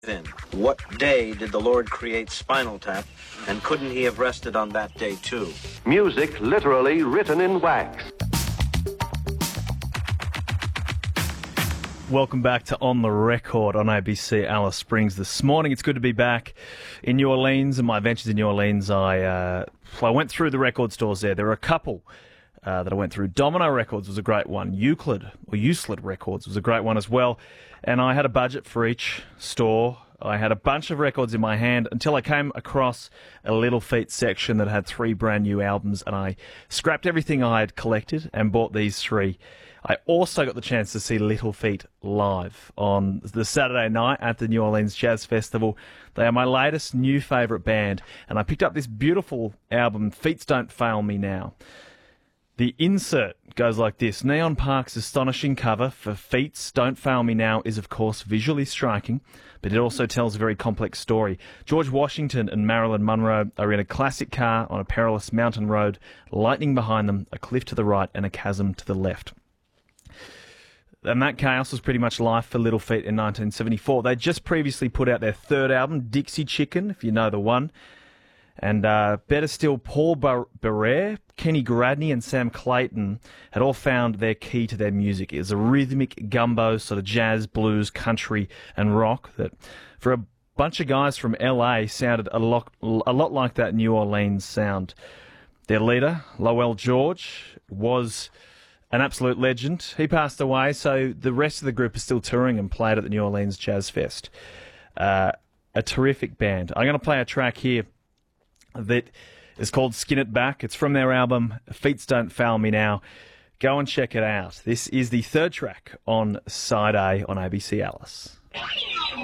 in. What day did the Lord create Spinal Tap, and couldn't he have rested on that day too? Music literally written in wax. Welcome back to On the Record on ABC Alice Springs this morning. It's good to be back in New Orleans and my adventures in New Orleans. I went through the record stores there. There were a couple that I went through. Domino Records was a great one. Euclid Records was a great one as well. And I had a budget for each store. I had a bunch of records in my hand until I came across a Little Feat section that had 3 brand new albums, and I scrapped everything I had collected and bought these 3. I also got the chance to see Little Feat live on the Saturday night at the New Orleans Jazz Festival. They are my latest new favourite band, and I picked up this beautiful album, Feats Don't Fail Me Now. The insert goes like this. Neon Park's astonishing cover for Feats Don't Fail Me Now is, of course, visually striking, but it also tells a very complex story. George Washington and Marilyn Monroe are in a classic car on a perilous mountain road, lightning behind them, a cliff to the right and a chasm to the left. And that chaos was pretty much life for Little Feat in 1974. They just previously put out their 3rd album, Dixie Chicken, if you know the one. And better still, Paul Barrere, Kenny Gradney and Sam Clayton had all found their key to their music. It was a rhythmic gumbo, sort of jazz, blues, country and rock that, for a bunch of guys from LA, sounded a lot like that New Orleans sound. Their leader, Lowell George, was an absolute legend. He passed away, so the rest of the group is still touring and played at the New Orleans Jazz Fest. A terrific band. I'm going to play a track here that is called Skin It Back. It's from their album Feats Don't Fail Me Now. Go and check it out. This is the 3rd track on Side A on ABC Alice.